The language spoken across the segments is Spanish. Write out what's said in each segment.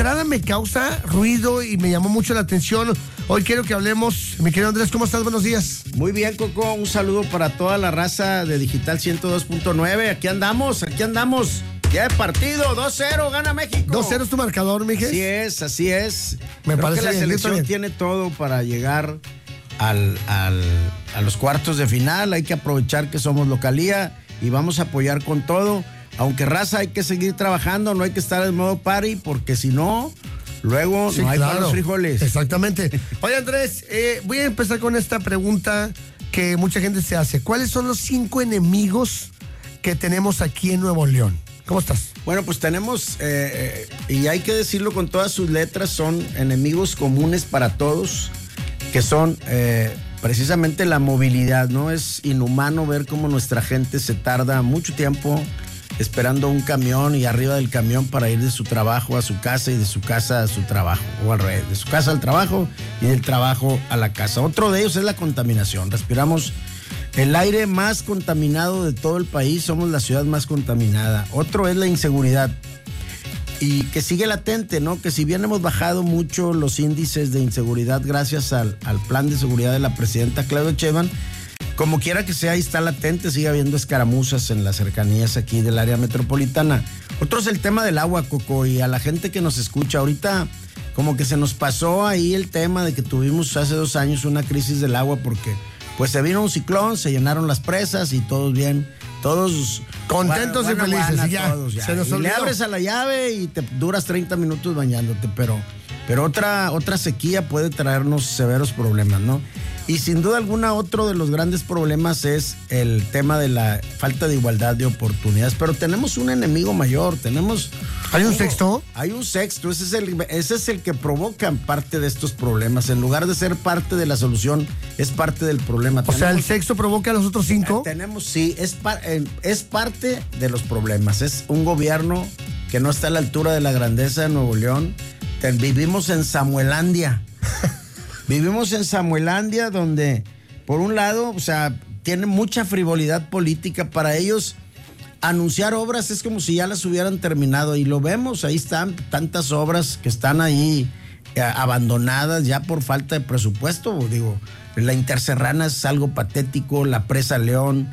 entrada me causa ruido y me llamó mucho la atención. Hoy quiero que hablemos. Mi querido Andrés, ¿cómo estás? Buenos días. Muy bien, Coco. Un saludo para toda la raza de Digital 102.9. Aquí andamos. Ya de partido, 2-0, gana México. 2-0 es tu marcador, Mijes. Así es. Me Creo parece que la bien, selección tiene todo para llegar a los cuartos de final. Hay que aprovechar que somos localía y vamos a apoyar con todo. Aunque raza, hay que seguir trabajando, no hay que estar en modo party, porque si no, luego Sí, no hay claro. para los frijoles. Exactamente. Oye, Andrés, voy a empezar con esta pregunta que mucha gente se hace. ¿Cuáles son los 5 enemigos que tenemos aquí en Nuevo León? ¿Cómo estás? Bueno, pues tenemos, y hay que decirlo con todas sus letras, son enemigos comunes para todos, que son precisamente la movilidad, ¿no? Es inhumano ver cómo nuestra gente se tarda mucho tiempo esperando un camión y arriba del camión para ir de su trabajo a su casa y de su casa a su trabajo, o al revés, de su casa al trabajo y del trabajo a la casa. Otro de ellos es la contaminación. Respiramos el aire más contaminado de todo el país, somos la ciudad más contaminada. Otro es la inseguridad, y que sigue latente, ¿no? Que si bien hemos bajado mucho los índices de inseguridad gracias al plan de seguridad de la presidenta Claudia Sheinbaum, como quiera que sea, ahí está latente, sigue habiendo escaramuzas en las cercanías aquí del área metropolitana. Otro es el tema del agua, Coco, y a la gente que nos escucha ahorita, como que se nos pasó ahí el tema de que tuvimos hace 2 años una crisis del agua porque pues se vino un ciclón, se llenaron las presas y todos bien, todos contentos y felices. Y ya, todos ya. se nos Y olvidó. le abres a la llave y te duras 30 minutos bañándote, pero otra sequía puede traernos severos problemas, ¿no? Y sin duda alguna otro de los grandes problemas es el tema de la falta de igualdad de oportunidades, pero tenemos un enemigo mayor, ¿Hay un sexto? Hay un sexto, ese es el que provoca parte de estos problemas. En lugar de ser parte de la solución, es parte del problema. O sea, el sexto provoca a los otros 5. Sí, es parte de los problemas. Es un gobierno que no está a la altura de la grandeza de Nuevo León. Vivimos en Samuelandia. Vivimos en Samuelandia, donde, por un lado, o sea, tiene mucha frivolidad política. Para ellos, anunciar obras es como si ya las hubieran terminado. Y lo vemos, ahí están tantas obras que están ahí abandonadas ya por falta de presupuesto. Digo, la Interserrana es algo patético, la Presa León,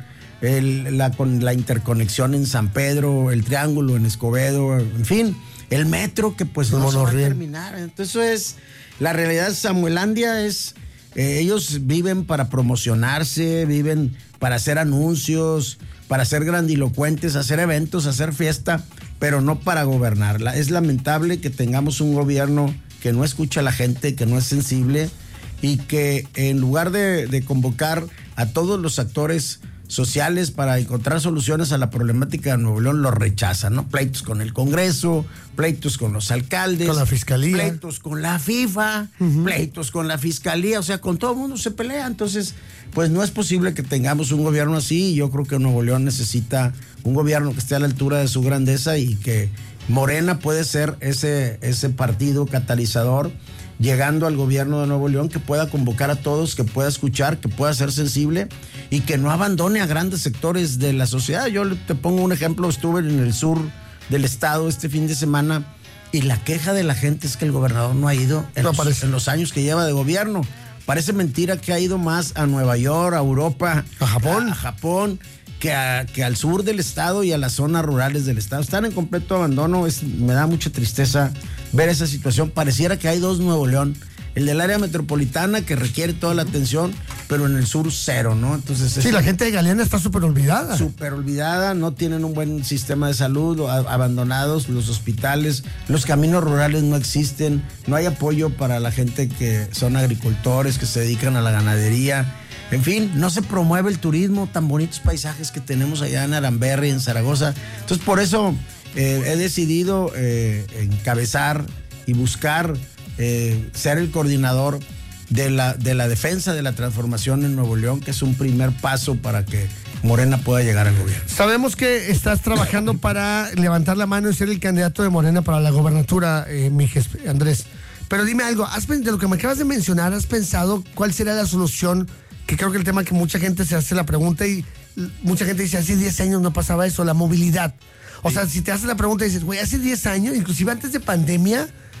la interconexión en San Pedro, el Triángulo en Escobedo, en fin, el metro que pues no se va a terminar. Entonces eso es, la realidad de Samuelandia es, ellos viven para promocionarse, viven para hacer anuncios, para ser grandilocuentes, hacer eventos, hacer fiesta, pero no para gobernarla. Es lamentable que tengamos un gobierno que no escucha a la gente, que no es sensible y que en lugar de convocar a todos los actores sociales para encontrar soluciones a la problemática de Nuevo León, lo rechazan, ¿no? Pleitos con el Congreso, pleitos con los alcaldes, con la Fiscalía, pleitos con la FIFA, pleitos con la Fiscalía, o sea, con todo el mundo se pelea. Entonces, pues no es posible que tengamos un gobierno así. Yo creo que Nuevo León necesita un gobierno que esté a la altura de su grandeza y que Morena puede ser ese partido catalizador llegando al gobierno de Nuevo León, que pueda convocar a todos, que pueda escuchar, que pueda ser sensible y que no abandone a grandes sectores de la sociedad. Yo te pongo un ejemplo, estuve en el sur del estado este fin de semana y la queja de la gente es que el gobernador no ha ido en los años que lleva de gobierno. Parece mentira que ha ido más a Nueva York, a Europa, a Japón, que al sur del estado y a las zonas rurales del estado. Están en completo abandono. Me da mucha tristeza ver esa situación. Pareciera que hay 2 Nuevo León. El del área metropolitana, que requiere toda la atención, pero en el sur 0, ¿no? Entonces sí, la gente de Galeana está súper olvidada. Súper olvidada, no tienen un buen sistema de salud, abandonados los hospitales, los caminos rurales no existen, no hay apoyo para la gente que son agricultores, que se dedican a la ganadería. En fin, no se promueve el turismo, tan bonitos paisajes que tenemos allá en Aramberri, en Zaragoza. Entonces, por eso he decidido encabezar y buscar ser el coordinador de la defensa de la transformación en Nuevo León, que es un primer paso para que Morena pueda llegar al gobierno. Sabemos que estás trabajando para levantar la mano y ser el candidato de Morena para la gobernatura, Andrés. Pero dime algo, de lo que me acabas de mencionar, ¿has pensado cuál será la solución? Que creo que el tema que mucha gente se hace la pregunta y mucha gente dice, hace 10 años no pasaba eso, la movilidad. O sea, si te haces la pregunta y dices, güey, hace 10 años, inclusive antes de pandemia,